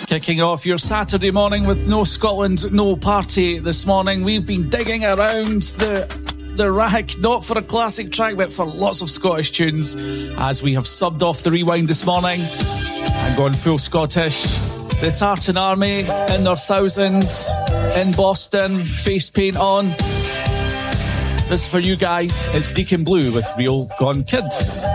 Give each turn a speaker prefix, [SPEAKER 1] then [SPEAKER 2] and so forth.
[SPEAKER 1] Kicking off your Saturday morning with no Scotland, no party this morning. We've been digging around the rack, not for a classic track, but for lots of Scottish tunes, as we have subbed off the rewind this morning and gone full Scottish. The Tartan Army in their thousands in Boston, face paint on. This is for you guys. It's Deacon Blue with Real Gone Kid.